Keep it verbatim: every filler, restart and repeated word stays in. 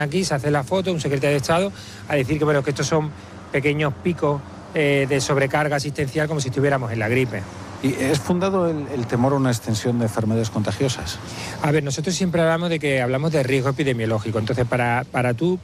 Aquí se hace la foto, un secretario de Estado, a decir que, bueno, que estos son pequeños picos eh, de sobrecarga asistencial como si estuviéramos en la gripe. ¿Y es fundado el, el temor a una extensión de enfermedades contagiosas? A ver, nosotros siempre hablamos de que hablamos de riesgo epidemiológico. Entonces, para, para tú